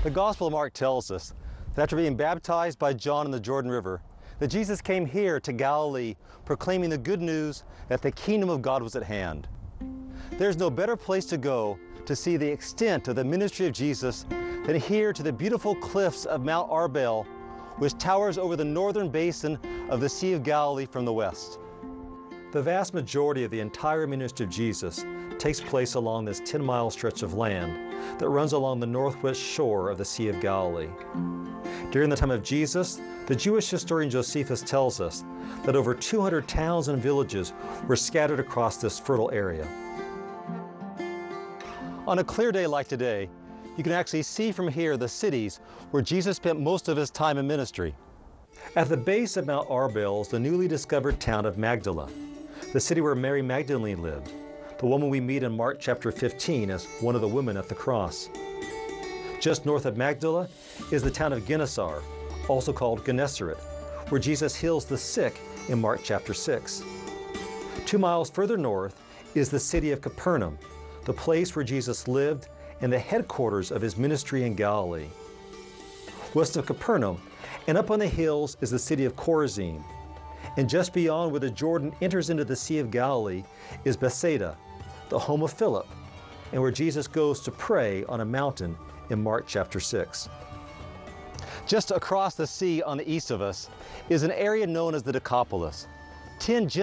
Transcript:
The Gospel of Mark tells us that after being baptized by John in the Jordan River, that Jesus came here to Galilee proclaiming the good news that the kingdom of God was at hand. There's no better place to go to see the extent of the ministry of Jesus than here to the beautiful cliffs of Mount Arbel, which towers over the northern basin of the Sea of Galilee from the west. The vast majority of the entire ministry of Jesus takes place along this 10-mile stretch of land that runs along the northwest shore of the Sea of Galilee. During the time of Jesus, the Jewish historian Josephus tells us that over 200 towns and villages were scattered across this fertile area. On a clear day like today, you can actually see from here the cities where Jesus spent most of his time in ministry. At the base of Mount Arbel is the newly discovered town of Magdala, the city where Mary Magdalene lived, the woman we meet in Mark chapter 15 as one of the women at the cross. Just north of Magdala is the town of Gennesaret, also called Gennesaret, where Jesus heals the sick in Mark chapter 6. 2 miles further north is the city of Capernaum, the place where Jesus lived and the headquarters of his ministry in Galilee. West of Capernaum and up on the hills is the city of Chorazin. And just beyond where the Jordan enters into the Sea of Galilee is Bethsaida, the home of Philip, and where Jesus goes to pray on a mountain in Mark chapter 6. Just across the sea on the east of us is an area known as the Decapolis. 10